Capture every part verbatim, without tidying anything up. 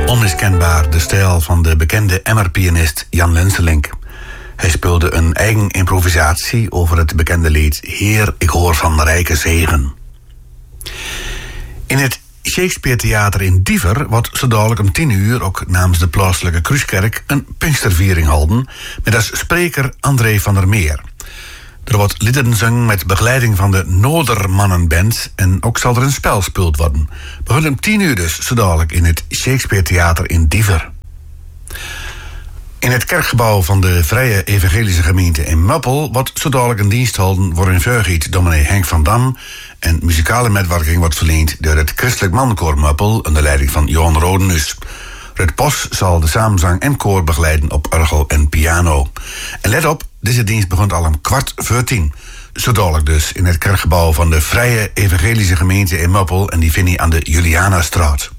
Onmiskenbaar de stijl van de bekende Emmer-pianist Jan Lenselink. Hij speelde een eigen improvisatie over het bekende lied Heer, ik hoor van de rijke zegen. In het Shakespeare Theater in Diever wordt zo dadelijk om tien uur ook namens de plaatselijke Kruiskerk een Pinksterviering houden met als spreker André van der Meer. Er wordt liederen gezongen met begeleiding van de Noordermannenband en ook zal er een spel gespeeld worden. Begint om tien uur dus zo dadelijk in het Shakespeare Theater in Diever. In het kerkgebouw van de Vrije Evangelische Gemeente in Muppel wordt zo dadelijk een dienst gehouden voor een vuurgiet dominee Henk van Dam en muzikale medwerking wordt verleend door het Christelijk Mannenkoor Muppel onder leiding van Johan Rodenus. Rut Pos zal de samenzang en koor begeleiden op orgel en piano. En let op, deze dienst begint al om kwart voor tien. Zo dadelijk dus in het kerkgebouw van de Vrije Evangelische Gemeente in Muppel en die vind je aan de Julianastraat.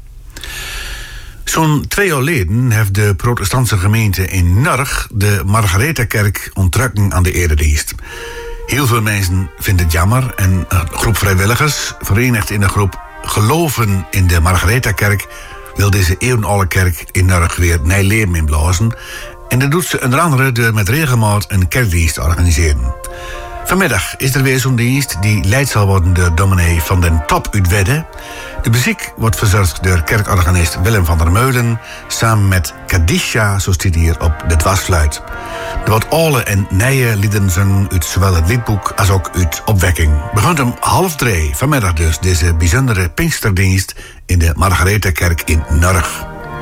Zo'n twee jaar geleden heeft de protestantse gemeente in Nurg de Margaretha-kerk onttrukken aan de eredienst. Heel veel mensen vinden het jammer en een groep vrijwilligers, verenigd in de groep Geloven in de Margaretha-kerk, wil deze eeuwenoude kerk in Nurg weer nieuw leven inblazen. En dat doet ze onder andere door met regelmaat een kerkdienst te organiseren. Vanmiddag is er weer zo'n dienst die leid zal worden door dominee Van den Top uit Wedde. De muziek wordt verzorgd door kerkorganist Willem van der Meulen samen met Kadisha, zo staat hier op de dwarsfluit. Er wordt oude en nieuwe liederen zingen uit zowel het liedboek als ook uit opwekking. Begint om half drie vanmiddag dus deze bijzondere Pinksterdienst in de Margaretha-kerk in Nurg.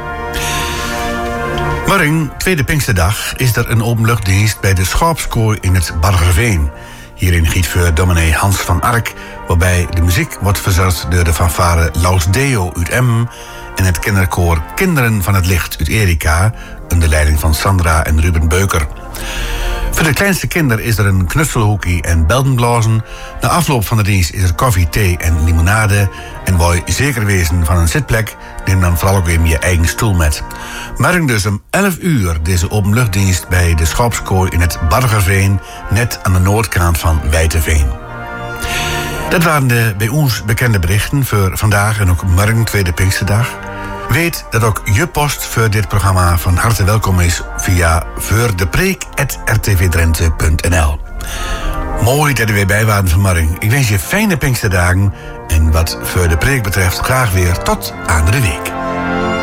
Morgen, tweede Pinksterdag, is er een openluchtdienst bij de Schaapskooi in het Bargerveen. Hierin giet voor dominee Hans van Ark, waarbij de muziek wordt verzorgd door de fanfare Laus Deo uit Emmen en het kinderkoor Kinderen van het Licht uit Erika, onder leiding van Sandra en Ruben Beuker. Voor de kleinste kinderen is er een knutselhoekie en beldenblazen. Na afloop van de dienst is er koffie, thee en limonade. En wil je zeker wezen van een zitplek, neem dan vooral ook weer je eigen stoel met. Morgen dus om elf uur deze openluchtdienst bij de Schaapskooi in het Bargerveen, net aan de noordkant van Wijteveen. Dat waren de bij ons bekende berichten voor vandaag en ook morgen, tweede Pinksterdag. Weet dat ook je post voor dit programma van harte welkom is via voordepreek apenstaartje r t v drenthe punt n l. Mooi dat er weer bij waren vanmorgen. Ik wens je fijne Pinksterdagen en wat voor de preek betreft graag weer tot aan de week.